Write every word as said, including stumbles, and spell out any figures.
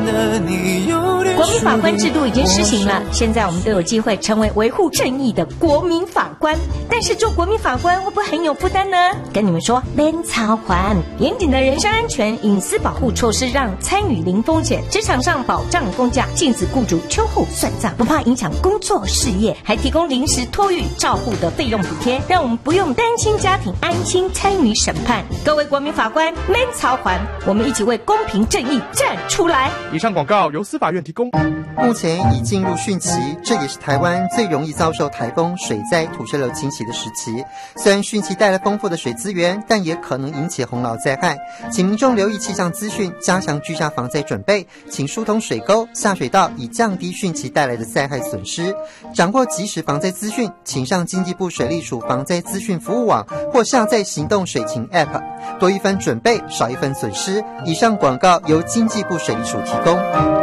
国民法官制度已经施行了，现在我们都有机会成为维护正义的国民法官。但是做国民法官会不会很有负担呢？跟你们说，免操还严谨的人身安全、隐私保护措施，让参与零风险，职场上保障公假，禁止雇主秋后算账，不怕影响工作事业，还提供临时托育照护的费用补贴，让我们不用担心家庭，安心参与审判。各位国民法官，免操还，我们一起为公平正义站出来。 以上广告由司法院提供。 目前已进入汛期，这也是台湾最容易遭受台风、水灾、土石流侵袭的时期。虽然汛期带来丰富的水资源，但也可能引起洪涝灾害，请民众留意气象资讯，加强居家防灾准备，请疏通水沟、下水道，以降低汛期带来的灾害损失。掌握即时防灾资讯，请上经济部水利署防灾资讯服务网或下载行动水情 App， 多一分准备，少一分损失。以上广告由经济部水利署提供。